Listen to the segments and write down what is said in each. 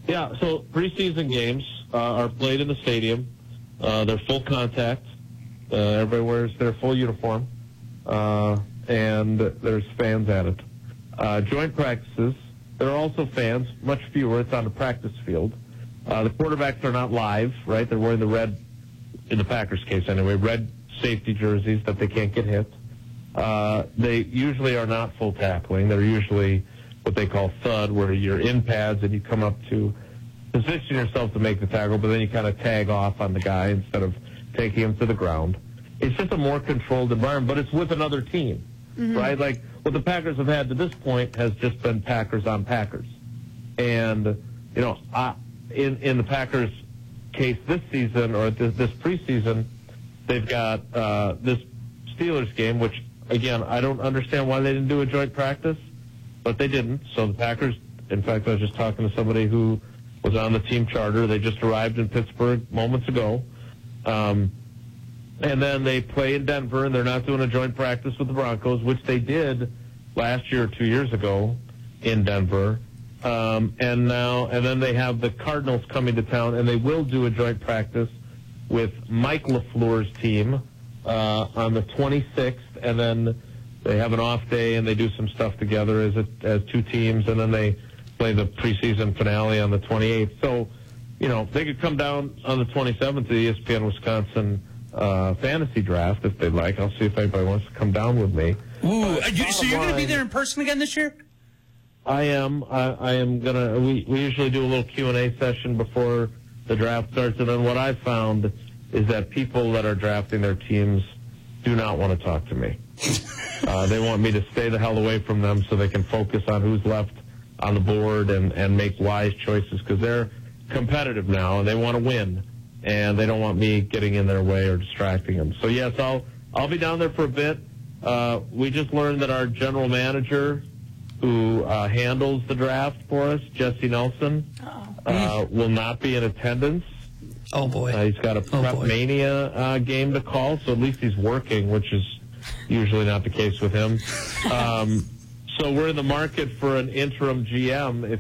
Yeah, so preseason games are played in the stadium. They're full contact. Everybody wears their full uniform, and there's fans at it. Joint practices, there are also fans, much fewer. It's on the practice field. The quarterbacks are not live, right? They're wearing the red, in the Packers case anyway, red safety jerseys that they can't get hit. They usually are not full tackling. They're usually what they call thud, where you're in pads and you come up to position yourself to make the tackle, but then you kind of tag off on the guy instead of taking him to the ground. It's just a more controlled environment, but it's with another team, right? Like what the Packers have had to this point has just been Packers on Packers. And, you know, in the Packers case this season or this preseason, they've got this Steelers game, which, again, I don't understand why they didn't do a joint practice, but they didn't. So the Packers, in fact, I was just talking to somebody who was on the team charter. They just arrived in Pittsburgh moments ago. And then they play in Denver, and they're not doing a joint practice with the Broncos, which they did last year or 2 years ago in Denver. And then they have the Cardinals coming to town, and they will do a joint practice with Mike LaFleur's team on the 26th, and then they have an off day and they do some stuff together as two teams, and then they play the preseason finale on the 28th. So, you know, they could come down on the 27th to the ESPN Wisconsin fantasy draft if they'd like. I'll see if anybody wants to come down with me. Ooh, so you're going to be there in person again this year? I am. I am going to. We usually do a little Q&A session before the draft starts, and then what I've found is that people that are drafting their teams do not want to talk to me. They want me to stay the hell away from them so they can focus on who's left on the board and make wise choices, because they're competitive now and they want to win, and they don't want me getting in their way or distracting them. So, yes, I'll be down there for a bit. We just learned that our general manager, who handles the draft for us, Jesse Nelson, will not be in attendance. Oh, boy. He's got a Prep Mania game to call, so at least he's working, which is usually not the case with him. So we're in the market for an interim GM.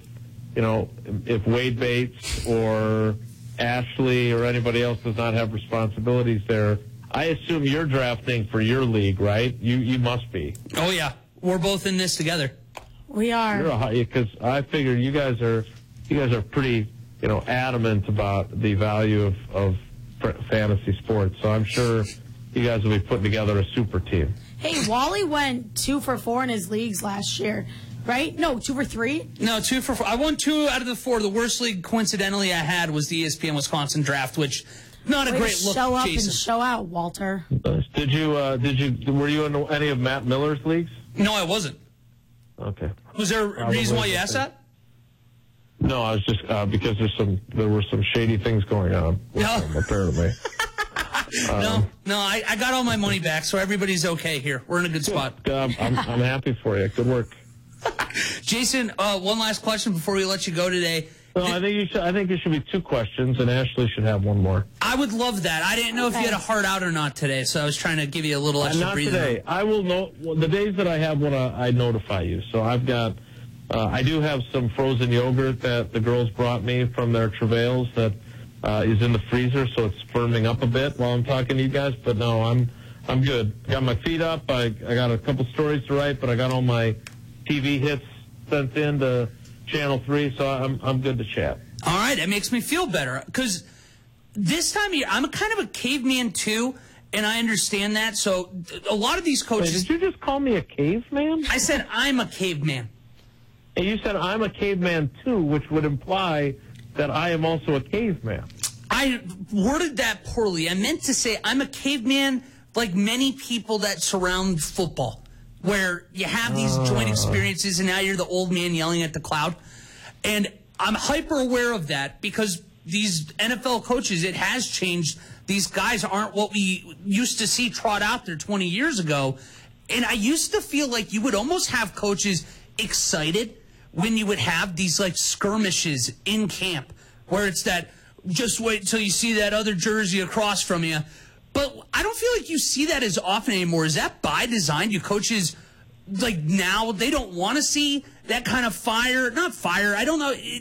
If Wade Bates or Ashley or anybody else does not have responsibilities there, I assume you're drafting for your league, right? You must be. Oh, yeah. We're both in this together. We are. Because I figure you guys are pretty, adamant about the value of fantasy sports. So I'm sure you guys will be putting together a super team. Hey, Wally went 2 for 4 in his leagues last year, right? No, 2 for 3? No, 2 for 4. I won 2 out of the 4. The worst league, coincidentally, I had was the ESPN Wisconsin draft, which not a great look, show up Jason. and show out, Walter. Were you in any of Matt Miller's leagues? No, I wasn't. Okay. Was there a reason why you asked that? No, I was just because there were some shady things going on with him, apparently. No, I got all my money back, so everybody's okay here. We're in a good spot. I'm happy for you. Good work. Jason, one last question before we let you go today. No, I think it should be 2 questions, and Ashley should have one more. I would love that. I didn't know if you had a heart out or not today, so I was trying to give you a little extra breathing room. Not today. I will know the days that I have one. I notify you. So I've got. I do have some frozen yogurt that the girls brought me from their travails that is in the freezer, so it's firming up a bit while I'm talking to you guys. But no, I'm good. Got my feet up. I got a couple stories to write, but I got all my TV hits sent in to Channel 3, so I'm good to chat. All right, that makes me feel better, because this time of year, I'm kind of a caveman too, and I understand that. So a lot of these coaches... Wait, did you just call me a caveman? I said I'm a caveman. And you said I'm a caveman too, which would imply that I am also a caveman. I worded that poorly. I meant to say I'm a caveman like many people that surround football, where you have these joint experiences and now you're the old man yelling at the cloud. And I'm hyper aware of that because these NFL coaches, it has changed. These guys aren't what we used to see trot out there 20 years ago. And I used to feel like you would almost have coaches excited when you would have these like skirmishes in camp where it's that just wait until you see that other jersey across from you. But I don't feel like you see that as often anymore. Is that by design? You coaches, like now, they don't want to see that kind of fire? Not fire. I don't know.